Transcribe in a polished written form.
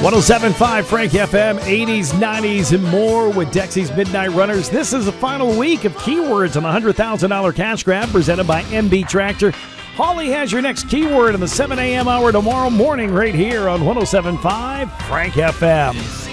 107.5 Frank FM, 80s, 90s, and more with Dexy's Midnight Runners. This is the final week of keywords on the $100,000 cash grab presented by MB Tractor. Holly has your next keyword in the 7 a.m. hour tomorrow morning right here on 107.5 Frank FM.